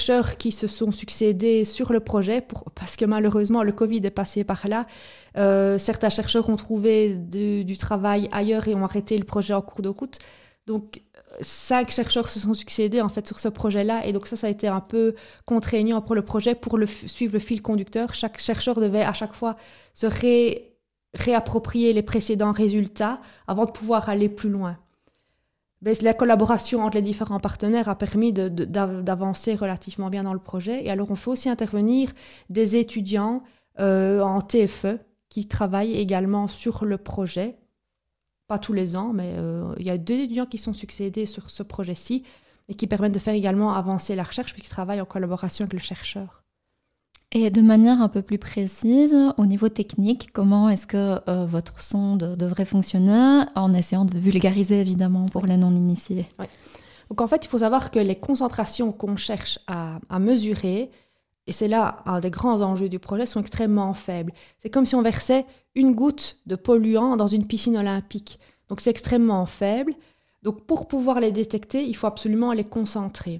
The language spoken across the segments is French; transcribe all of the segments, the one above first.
chercheurs qui se sont succédés sur le projet, parce que malheureusement le Covid est passé par là. Certains chercheurs ont trouvé du travail ailleurs et ont arrêté le projet en cours de route. Donc 5 chercheurs se sont succédés en fait sur ce projet-là, et donc ça a été un peu contraignant pour le projet. Pour suivre le fil conducteur, chaque chercheur devait à chaque fois se réapproprier les précédents résultats avant de pouvoir aller plus loin. Mais la collaboration entre les différents partenaires a permis d'avancer relativement bien dans le projet. Et alors, on fait aussi intervenir des étudiants en TFE qui travaillent également sur le projet. Pas tous les ans, mais il y a 2 étudiants qui sont succédés sur ce projet-ci et qui permettent de faire également avancer la recherche puisqu'ils travaillent en collaboration avec le chercheur. Et de manière un peu plus précise, au niveau technique, comment est-ce que votre sonde devrait fonctionner, en essayant de vulgariser évidemment pour les non-initiés? Oui. Donc en fait, il faut savoir que les concentrations qu'on cherche à mesurer, et c'est là un des grands enjeux du projet, sont extrêmement faibles. C'est comme si on versait une goutte de polluant dans une piscine olympique. Donc c'est extrêmement faible. Donc pour pouvoir les détecter, il faut absolument les concentrer.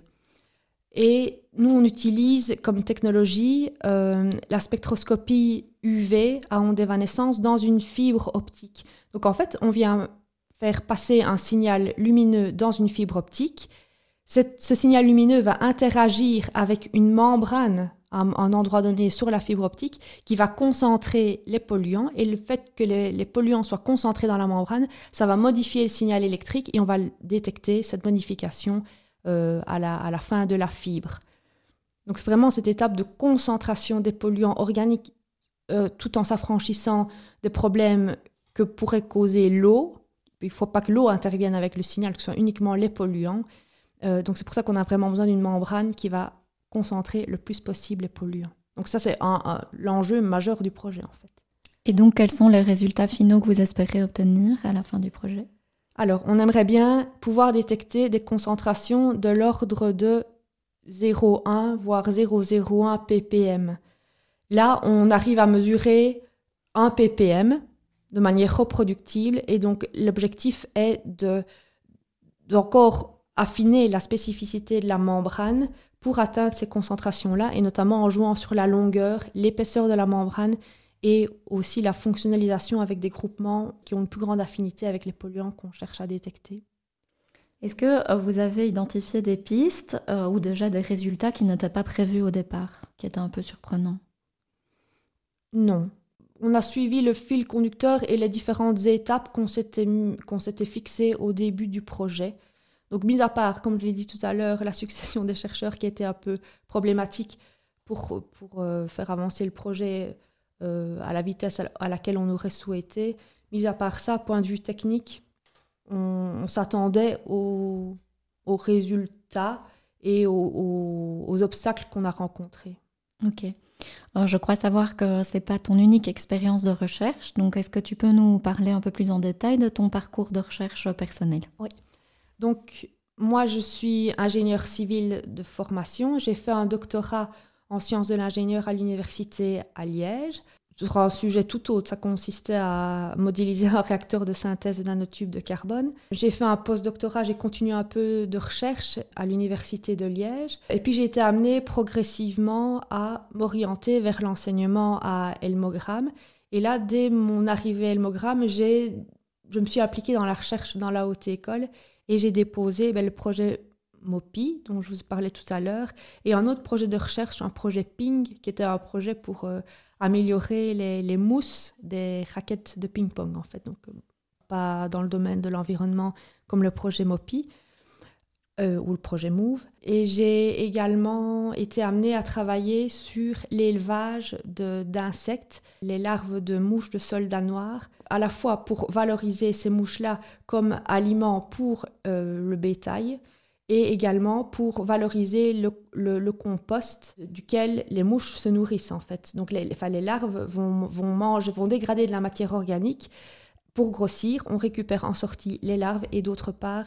Et nous, on utilise comme technologie la spectroscopie UV à ondes d'évanescence dans une fibre optique. Donc en fait, on vient faire passer un signal lumineux dans une fibre optique. Ce signal lumineux va interagir avec une membrane à un endroit donné sur la fibre optique qui va concentrer les polluants. Et le fait que les polluants soient concentrés dans la membrane, ça va modifier le signal électrique et on va détecter cette modification à la fin de la fibre. Donc c'est vraiment cette étape de concentration des polluants organiques tout en s'affranchissant des problèmes que pourrait causer l'eau. Il ne faut pas que l'eau intervienne avec le signal, que ce soit uniquement les polluants. Donc c'est pour ça qu'on a vraiment besoin d'une membrane qui va concentrer le plus possible les polluants. Donc ça c'est l'enjeu majeur du projet en fait. Et donc quels sont les résultats finaux que vous espérez obtenir à la fin du projet ? Alors, on aimerait bien pouvoir détecter des concentrations de l'ordre de 0,1 voire 0,01 ppm. Là, on arrive à mesurer 1 ppm de manière reproductible et donc l'objectif est d'encore affiner la spécificité de la membrane pour atteindre ces concentrations-là et notamment en jouant sur la longueur, l'épaisseur de la membrane et aussi la fonctionnalisation avec des groupements qui ont une plus grande affinité avec les polluants qu'on cherche à détecter. Est-ce que vous avez identifié des pistes ou déjà des résultats qui n'étaient pas prévus au départ, qui étaient un peu surprenants ? Non. On a suivi le fil conducteur et les différentes étapes qu'on s'était fixées au début du projet. Donc, mis à part, comme je l'ai dit tout à l'heure, la succession des chercheurs qui était un peu problématique pour faire avancer le projet à la vitesse à laquelle on aurait souhaité. Mis à part ça, point de vue technique, on s'attendait aux résultats et aux obstacles qu'on a rencontrés. Ok. Alors, je crois savoir que ce n'est pas ton unique expérience de recherche, donc est-ce que tu peux nous parler un peu plus en détail de ton parcours de recherche personnel ? Oui. Donc, moi, je suis ingénieure civile de formation. J'ai fait un doctorat en sciences de l'ingénieur à l'université à Liège. Sur un sujet tout autre, ça consistait à modéliser un réacteur de synthèse de nanotubes de carbone. J'ai fait un post-doctorat, j'ai continué un peu de recherche à l'université de Liège. Et puis j'ai été amenée progressivement à m'orienter vers l'enseignement à Elmogram. Et là, dès mon arrivée à Elmogram, je me suis impliquée dans la recherche dans la haute école et j'ai déposé le projet MOPI, dont je vous parlais tout à l'heure, et un autre projet de recherche, un projet PING, qui était un projet pour améliorer les mousses des raquettes de ping-pong, en fait. Donc, pas dans le domaine de l'environnement comme le projet MOPI ou le projet MOVE. Et j'ai également été amenée à travailler sur l'élevage d'insectes, les larves de mouches de soldat noir, à la fois pour valoriser ces mouches-là comme aliment pour le bétail, et également pour valoriser le compost duquel les mouches se nourrissent en fait. Donc les larves vont dégrader de la matière organique. Pour grossir, on récupère en sortie les larves et d'autre part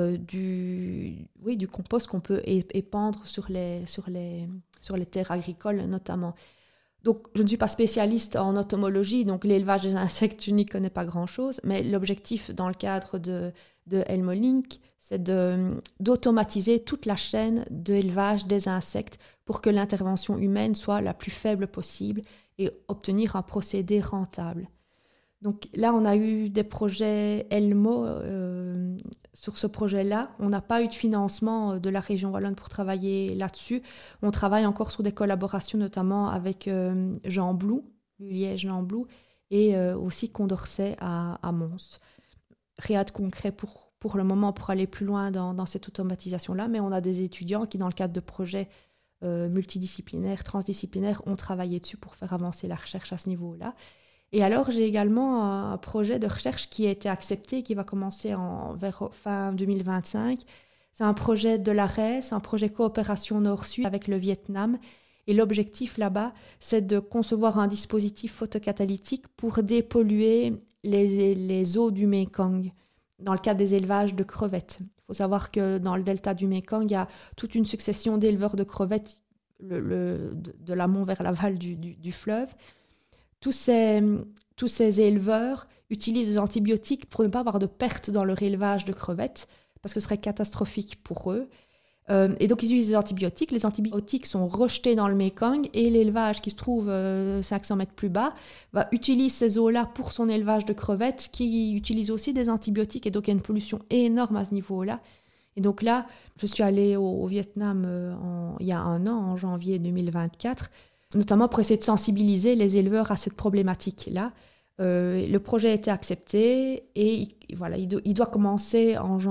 du compost qu'on peut épandre sur les terres agricoles notamment. Donc, je ne suis pas spécialiste en entomologie, donc l'élevage des insectes, je n'y connais pas grand-chose, mais l'objectif dans le cadre de Elmolink, c'est d'automatiser toute la chaîne d'élevage des insectes pour que l'intervention humaine soit la plus faible possible et obtenir un procédé rentable. Donc là, on a eu des projets Elmo sur ce projet-là. On n'a pas eu de financement de la région wallonne pour travailler là-dessus. On travaille encore sur des collaborations, notamment avec Jean Blou, Liège Jean Blou, et aussi Condorcet à Mons. Rien de concret pour le moment pour aller plus loin dans cette automatisation-là, mais on a des étudiants qui, dans le cadre de projets multidisciplinaires, transdisciplinaires, ont travaillé dessus pour faire avancer la recherche à ce niveau-là. Et alors, j'ai également un projet de recherche qui a été accepté, qui va commencer vers fin 2025. C'est un projet de l'ARES, un projet coopération Nord-Sud avec le Vietnam. Et l'objectif là-bas, c'est de concevoir un dispositif photocatalytique pour dépolluer les eaux du Mékong dans le cadre des élevages de crevettes. Il faut savoir que dans le delta du Mékong, il y a toute une succession d'éleveurs de crevettes de l'amont vers l'aval du fleuve. Tous ces éleveurs utilisent des antibiotiques pour ne pas avoir de pertes dans leur élevage de crevettes, parce que ce serait catastrophique pour eux. Et donc, ils utilisent des antibiotiques. Les antibiotiques sont rejetés dans le Mékong et l'élevage qui se trouve 500 mètres plus bas utilise ces eaux-là pour son élevage de crevettes qui utilise aussi des antibiotiques. Et donc, il y a une pollution énorme à ce niveau-là. Et donc là, je suis allée au Vietnam il y a un an, en janvier 2024, notamment pour essayer de sensibiliser les éleveurs à cette problématique-là. Le projet a été accepté et voilà, il doit commencer en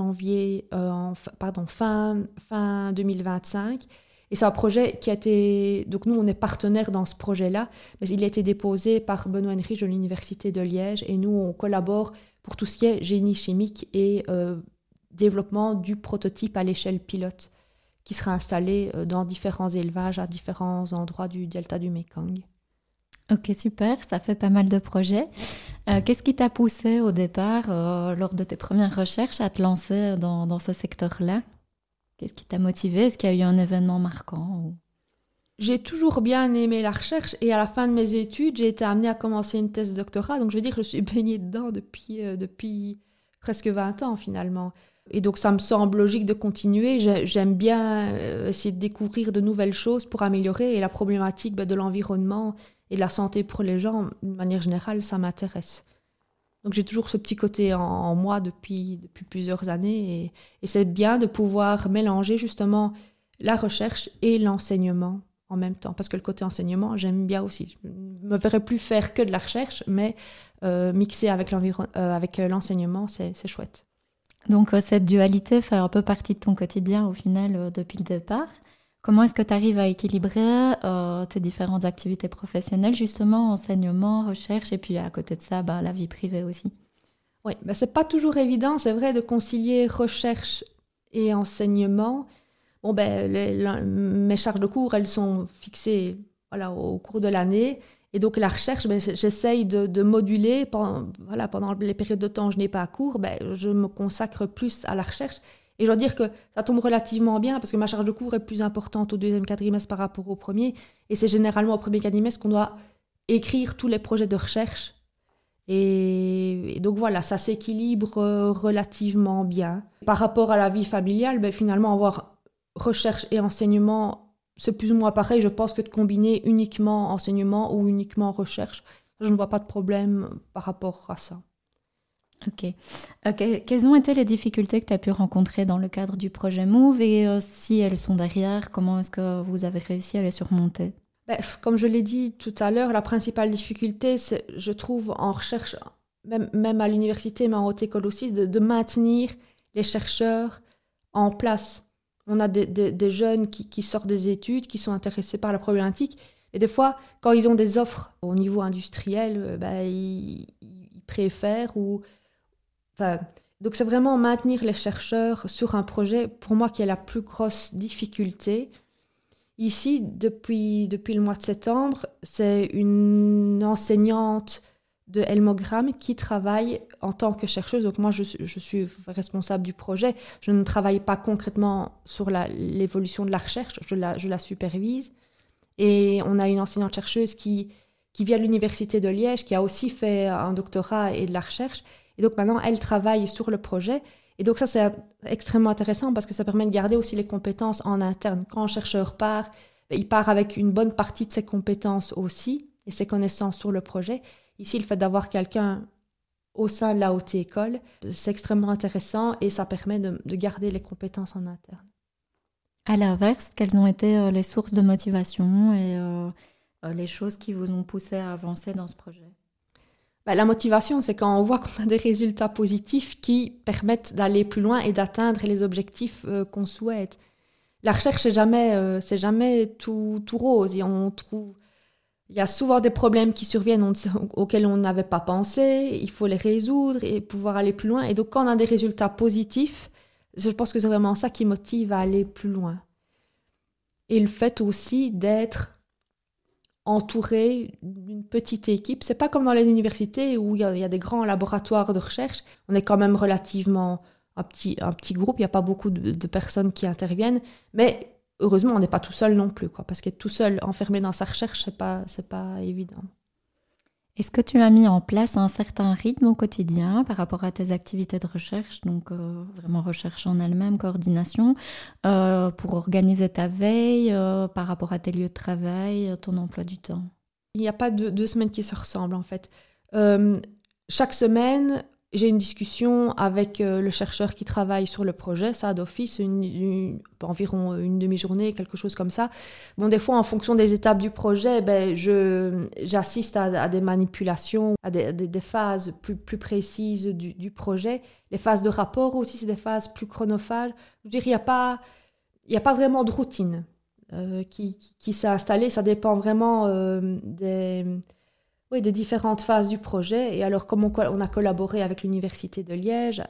fin 2025. Et c'est un projet qui a été... Donc nous, on est partenaires dans ce projet-là, mais il a été déposé par Benoît Henrich de l'Université de Liège et nous, on collabore pour tout ce qui est génie chimique et développement du prototype à l'échelle pilote qui sera installé dans différents élevages à différents endroits du delta du Mékong. Ok, super, ça fait pas mal de projets. Qu'est-ce qui t'a poussé au départ, lors de tes premières recherches, à te lancer dans ce secteur-là? Qu'est-ce qui t'a motivé? Est-ce qu'il y a eu un événement marquant? J'ai toujours bien aimé la recherche et à la fin de mes études, j'ai été amenée à commencer une thèse de doctorat. Donc je veux dire que je suis baignée dedans depuis presque 20 ans finalement. Et donc, ça me semble logique de continuer. J'aime bien essayer de découvrir de nouvelles choses pour améliorer. Et la problématique de l'environnement et de la santé pour les gens, de manière générale, ça m'intéresse. Donc, j'ai toujours ce petit côté en moi depuis plusieurs années. Et c'est bien de pouvoir mélanger justement la recherche et l'enseignement en même temps. Parce que le côté enseignement, j'aime bien aussi. Je ne me verrais plus faire que de la recherche, mais mixer avec l'enseignement, c'est chouette. Donc cette dualité fait un peu partie de ton quotidien au final depuis le départ. Comment est-ce que tu arrives à équilibrer tes différentes activités professionnelles, justement, enseignement, recherche, et puis à côté de ça, la vie privée aussi? Oui, c'est pas toujours évident, c'est vrai, de concilier recherche et enseignement. Bon, mes charges de cours, elles sont fixées au cours de l'année. Et donc, la recherche, j'essaye de moduler. Pendant les périodes de temps où je n'ai pas cours, je me consacre plus à la recherche. Et je dois dire que ça tombe relativement bien parce que ma charge de cours est plus importante au deuxième quadrimestre par rapport au premier. Et c'est généralement au premier quadrimestre qu'on doit écrire tous les projets de recherche. Et donc, voilà, ça s'équilibre relativement bien. Par rapport à la vie familiale, finalement, avoir recherche et enseignement... C'est plus ou moins pareil, je pense, que de combiner uniquement enseignement ou uniquement recherche. Je ne vois pas de problème par rapport à ça. Ok. Quelles ont été les difficultés que tu as pu rencontrer dans le cadre du projet MOVE et si elles sont derrière, comment est-ce que vous avez réussi à les surmonter? Comme je l'ai dit tout à l'heure, la principale difficulté, c'est, je trouve, en recherche, même à l'université, mais en haute école aussi, de maintenir les chercheurs en place. On a des jeunes qui sortent des études, qui sont intéressés par la problématique. Et des fois, quand ils ont des offres au niveau industriel, ils préfèrent. Donc, c'est vraiment maintenir les chercheurs sur un projet, pour moi, qui est la plus grosse difficulté. Ici, depuis le mois de septembre, c'est une enseignante de Elmogramme qui travaille en tant que chercheuse. Donc moi, je suis responsable du projet. Je ne travaille pas concrètement sur l'évolution de la recherche, je la supervise. Et on a une enseignante-chercheuse qui vient de l'Université de Liège, qui a aussi fait un doctorat et de la recherche. Et donc maintenant, elle travaille sur le projet. Et donc ça, c'est extrêmement intéressant parce que ça permet de garder aussi les compétences en interne. Quand un chercheur part, il part avec une bonne partie de ses compétences aussi et ses connaissances sur le projet. Ici, le fait d'avoir quelqu'un au sein de la haute école, c'est extrêmement intéressant et ça permet de garder les compétences en interne. À l'inverse, quelles ont été les sources de motivation et les choses qui vous ont poussé à avancer dans ce projet? La motivation, c'est quand on voit qu'on a des résultats positifs qui permettent d'aller plus loin et d'atteindre les objectifs qu'on souhaite. La recherche, c'est jamais tout rose. Et il y a souvent des problèmes qui surviennent auxquels on n'avait pas pensé. Il faut les résoudre et pouvoir aller plus loin. Et donc, quand on a des résultats positifs, je pense que c'est vraiment ça qui motive à aller plus loin. Et le fait aussi d'être entouré d'une petite équipe. C'est pas comme dans les universités où il y a des grands laboratoires de recherche. On est quand même relativement un petit groupe. Il n'y a pas beaucoup de personnes qui interviennent. Mais heureusement, on n'est pas tout seul non plus, quoi, parce qu'être tout seul, enfermé dans sa recherche, c'est pas évident. Est-ce que tu as mis en place un certain rythme au quotidien par rapport à tes activités de recherche, donc vraiment recherche en elle-même, coordination, pour organiser ta veille par rapport à tes lieux de travail, ton emploi du temps? Il n'y a pas deux semaines qui se ressemblent en fait. Chaque semaine, j'ai une discussion avec le chercheur qui travaille sur le projet, ça d'office, environ une demi-journée, quelque chose comme ça. Bon, des fois, en fonction des étapes du projet, j'assiste à des manipulations, à des phases plus précises du projet. Les phases de rapport aussi, c'est des phases plus chronophages. Je dirais, il n'y a pas vraiment de routine qui s'est installée. Ça dépend vraiment des différentes phases du projet. Et alors, comme on a collaboré avec l'Université de Liège,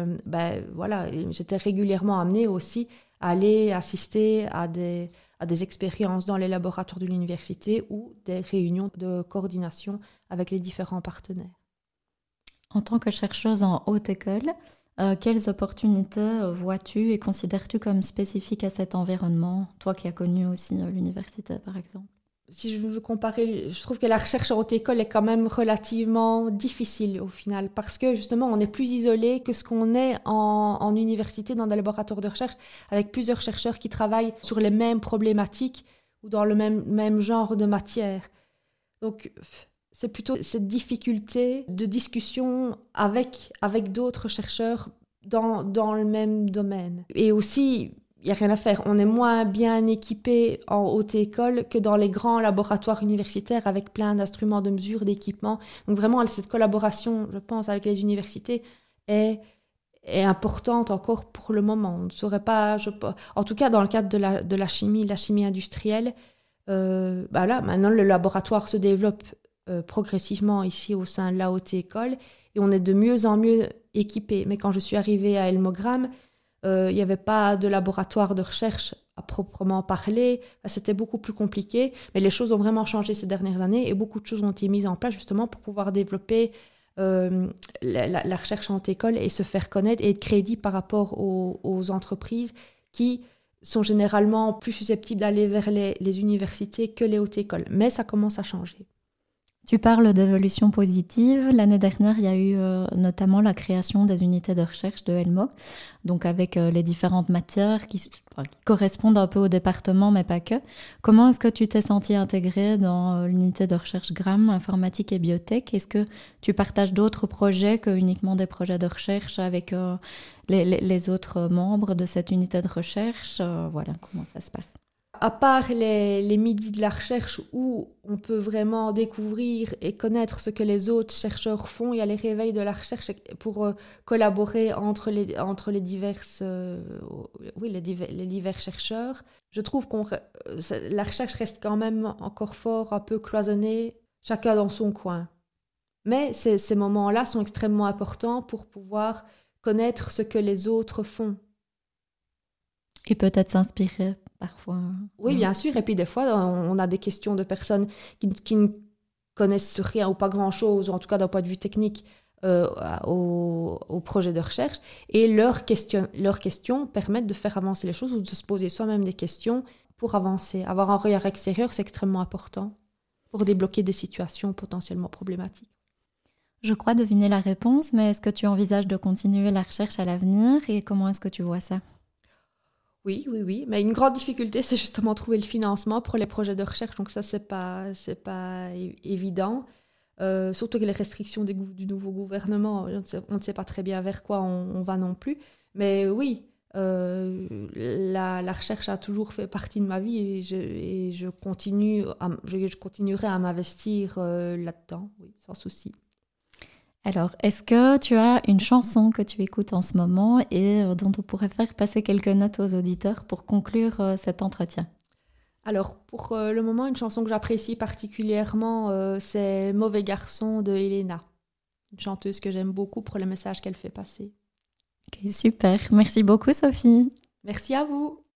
j'étais régulièrement amenée aussi à aller assister à des expériences dans les laboratoires de l'université ou des réunions de coordination avec les différents partenaires. En tant que chercheuse en haute école, quelles opportunités vois-tu et considères-tu comme spécifiques à cet environnement, toi qui as connu aussi l'université par exemple? Si je veux comparer, je trouve que la recherche en haute école est quand même relativement difficile au final, parce que justement, on est plus isolé que ce qu'on est en université, dans des laboratoires de recherche, avec plusieurs chercheurs qui travaillent sur les mêmes problématiques ou dans le même genre de matière. Donc, c'est plutôt cette difficulté de discussion avec d'autres chercheurs dans le même domaine. Et aussi, il n'y a rien à faire. On est moins bien équipé en haute école que dans les grands laboratoires universitaires avec plein d'instruments de mesure, d'équipements. Donc vraiment, cette collaboration, je pense, avec les universités est importante encore pour le moment. On ne saurait pas, en tout cas dans le cadre de la chimie industrielle, là, maintenant le laboratoire se développe progressivement ici au sein de la haute école et on est de mieux en mieux équipé. Mais quand je suis arrivée à Elmogram, il n'y avait pas de laboratoire de recherche à proprement parler. C'était beaucoup plus compliqué. Mais les choses ont vraiment changé ces dernières années et beaucoup de choses ont été mises en place justement pour pouvoir développer la recherche en haute école et se faire connaître et être crédible par rapport aux entreprises qui sont généralement plus susceptibles d'aller vers les universités que les hautes écoles. Mais ça commence à changer. Tu parles d'évolution positive. L'année dernière, il y a eu notamment la création des unités de recherche de Elmo, donc avec les différentes matières qui correspondent un peu au département, mais pas que. Comment est-ce que tu t'es sentie intégrée dans l'unité de recherche GRAM, informatique et biotech? Est-ce que tu partages d'autres projets que uniquement des projets de recherche avec les autres membres de cette unité de recherche? Voilà, comment ça se passe? À part les midis de la recherche où on peut vraiment découvrir et connaître ce que les autres chercheurs font, il y a les réveils de la recherche pour collaborer entre les divers chercheurs. Je trouve la recherche reste quand même encore fort, un peu cloisonnée, chacun dans son coin. Mais ces moments-là sont extrêmement importants pour pouvoir connaître ce que les autres font. Et peut-être s'inspirer parfois. Oui, bien sûr. Et puis des fois, on a des questions de personnes qui ne connaissent rien ou pas grand-chose, ou en tout cas d'un point de vue technique, au projet de recherche. Et leurs questions permettent de faire avancer les choses ou de se poser soi-même des questions pour avancer. Avoir un regard extérieur, c'est extrêmement important pour débloquer des situations potentiellement problématiques. Je crois deviner la réponse, mais est-ce que tu envisages de continuer la recherche à l'avenir et comment est-ce que tu vois ça? Oui. Mais une grande difficulté, c'est justement trouver le financement pour les projets de recherche. Donc ça, c'est pas évident. Surtout que les restrictions du nouveau gouvernement, on ne sait pas très bien vers quoi on va non plus. Mais oui, la recherche a toujours fait partie de ma vie et je continuerai à m'investir là-dedans, oui, sans souci. Alors, est-ce que tu as une chanson que tu écoutes en ce moment et dont on pourrait faire passer quelques notes aux auditeurs pour conclure cet entretien? Alors, pour le moment, une chanson que j'apprécie particulièrement, c'est Mauvais garçon de Elena, une chanteuse que j'aime beaucoup pour le message qu'elle fait passer. Ok, super. Merci beaucoup, Sophie. Merci à vous.